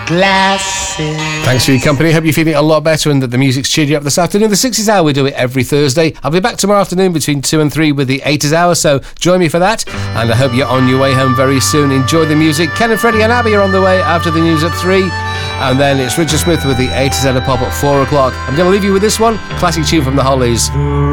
glasses. Thanks for your company. Hope you're feeling a lot better and that the music's cheered you up this afternoon. The 60s Hour, we do it every Thursday. I'll be back tomorrow afternoon between 2 and 3 with the 80s Hour, so join me for that. And I hope you're on your way home very soon. Enjoy the music. Ken and Freddie and Abby are on the way after the news at 3. And then it's Richard Smith with the 80s Hour Pop at 4 o'clock. I'm going to leave you with this one. Classic tune from the Hollies.